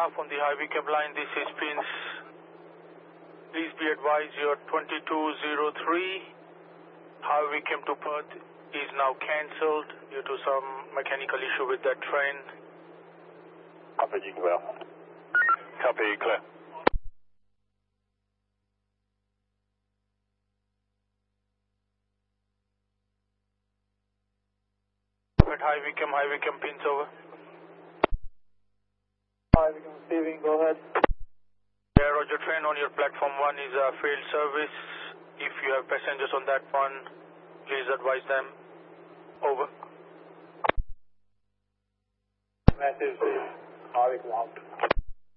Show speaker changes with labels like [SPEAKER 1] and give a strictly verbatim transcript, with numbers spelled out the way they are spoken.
[SPEAKER 1] staff on the High Wycombe line, this is Prince. Please be advised your twenty-two oh three High Wycombe to Perth is now cancelled due to some mechanical issue with that train.
[SPEAKER 2] Copy, you can well. Copy, clear.
[SPEAKER 1] At High Wycombe, High Wycombe, pins over.
[SPEAKER 3] High Wycombe receiving, go ahead.
[SPEAKER 1] Yeah, Roger, train on your platform one is a failed service. If you have passengers on that one, please advise them. Over.
[SPEAKER 3] Message, High Wycombe out.